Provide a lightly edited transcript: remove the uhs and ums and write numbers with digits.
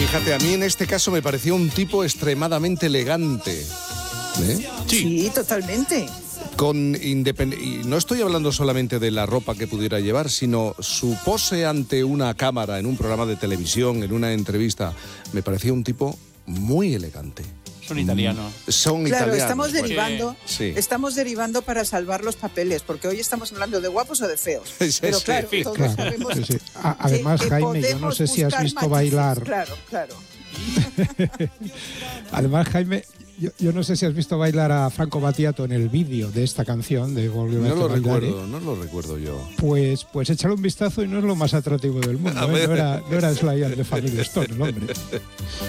Fíjate, a mí en este caso me pareció un tipo extremadamente elegante. Sí, totalmente. Y no estoy hablando solamente de la ropa que pudiera llevar, sino su pose ante una cámara, en un programa de televisión, en una entrevista. Me parecía un tipo muy elegante. Son italianos. Son Claro, italianos. estamos derivando para salvar los papeles, porque hoy estamos hablando de guapos o de feos. Sí, Pero sí, claro, sí, todos claro, sabemos sí. Además, que Jaime, yo no sé si has podemos visto buscar matices. bailar. Claro. Además, Jaime, yo no sé si has visto bailar a Franco Battiato en el vídeo de esta canción de Volvió No lo recuerdo yo. Pues échale un vistazo y no es lo más atractivo del mundo. No era Sly and the Family Stone, el hombre.